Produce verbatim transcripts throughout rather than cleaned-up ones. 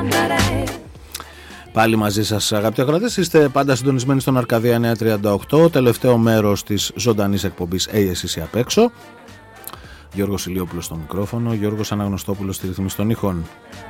Πάλι μαζί σας αγαπητοί ακροατές, είστε πάντα συντονισμένοι στον Αρκαδία εννιακόσια τριάντα οκτώ, τελευταίο μέρος της ζωντανής εκπομπής «Hey, εσύ είσαι απ' έξω». Γιώργος Ηλιόπουλος στο μικρόφωνο, Γιώργος Αναγνωστόπουλος στη ρυθμίση των ήχων.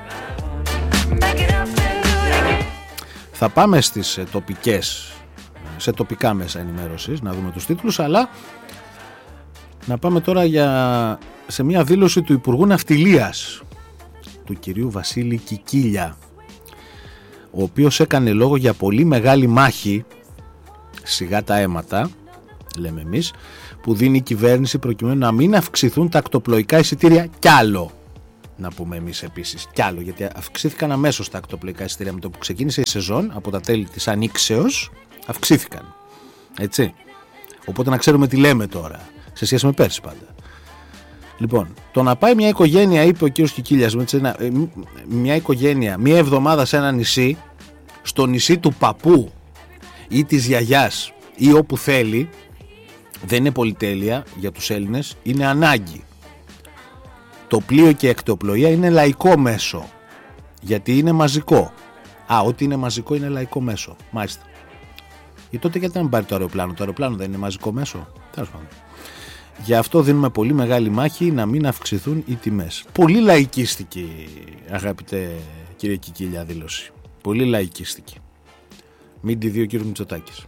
Θα πάμε στις τοπικές, σε τοπικά μέσα ενημέρωσης, να δούμε τους τίτλους, αλλά να πάμε τώρα για, σε μια δήλωση του Υπουργού Ναυτιλίας, του κυρίου Βασίλη Κικίλια, ο οποίος έκανε λόγο για πολύ μεγάλη μάχη, σιγά τα αίματα, λέμε εμείς, που δίνει η κυβέρνηση προκειμένου να μην αυξηθούν τα ακτοπλοϊκά εισιτήρια κι άλλο. Να πούμε εμείς επίσης κι άλλο, γιατί αυξήθηκαν αμέσως τα ακτοπλοϊκά εισιτήρια με το που ξεκίνησε η σεζόν, από τα τέλη της ανοίξεως, αυξήθηκαν. Έτσι. Οπότε να ξέρουμε τι λέμε τώρα, σε σχέση με πέρσι πάντα. Λοιπόν, το να πάει μια οικογένεια, είπε ο κύριος Κικίλιας, μια οικογένεια μια εβδομάδα σε ένα νησί, στο νησί του παππού ή της γιαγιάς ή όπου θέλει, δεν είναι πολυτέλεια για τους Έλληνες, είναι ανάγκη. Το πλοίο και η ακτοπλοεία είναι λαϊκό μέσο, γιατί είναι μαζικό. Α, ό,τι είναι μαζικό είναι λαϊκό μέσο, μάλιστα. Και τότε γιατί να μην πάρει το αεροπλάνο, το αεροπλάνο δεν είναι μαζικό μέσο, τέλος πάντων. Γι' αυτό δίνουμε πολύ μεγάλη μάχη να μην αυξηθούν οι τιμές. Πολύ λαϊκίστικη, αγαπητέ κύριε Κικίλια, δήλωση. Πολύ λαϊκίστικη. Μην τη δει ο κύριος Μητσοτάκης.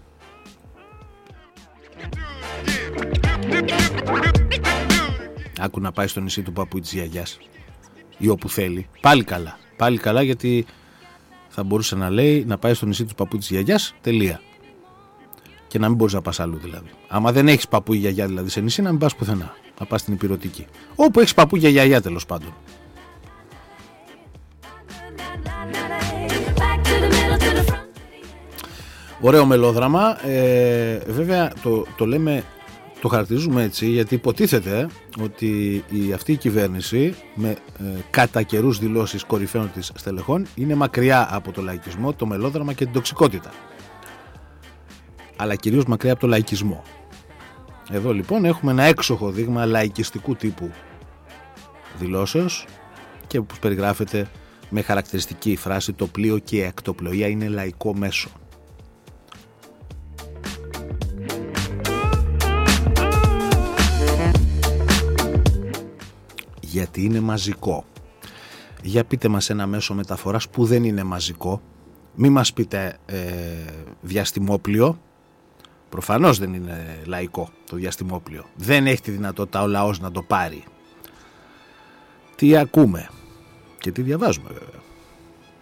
Άκου να πάει στο νησί του παππού ή της γιαγιάς ή όπου θέλει. Πάλι καλά. Πάλι καλά, γιατί θα μπορούσε να λέει να πάει στο νησί του παππού ή της γιαγιάς, τελεία. Και να μην μπορείς να πας αλλού δηλαδή. Άμα δεν έχεις παππού ή γιαγιά δηλαδή σε νησί, να μην πας πουθενά. Να πας στην υπηρετική. Όπου έχεις παππού ή γιαγιά τέλος πάντων. Ωραίο μελόδραμα. Ε, βέβαια το, το λέμε, το χαρακτηρίζουμε έτσι, γιατί υποτίθεται ότι η, αυτή η κυβέρνηση με ε, κατά καιρούς δηλώσεις κορυφαίων της στελεχών είναι μακριά από το λαϊκισμό, το μελόδραμα και την τοξικότητα. Αλλά κυρίως μακριά από το λαϊκισμό. Εδώ λοιπόν έχουμε ένα έξοχο δείγμα λαϊκιστικού τύπου δηλώσεως, και όπως περιγράφεται με χαρακτηριστική φράση, το πλοίο και η ακτοπλοεία είναι λαϊκό μέσο. Γιατί είναι μαζικό. Για πείτε μας ένα μέσο μεταφοράς που δεν είναι μαζικό. Μη μας πείτε ε, διαστημόπλιο. Προφανώς δεν είναι λαϊκό το διαστημόπλιο. Δεν έχει τη δυνατότητα ο λαός να το πάρει. Τι ακούμε και τι διαβάζουμε βέβαια.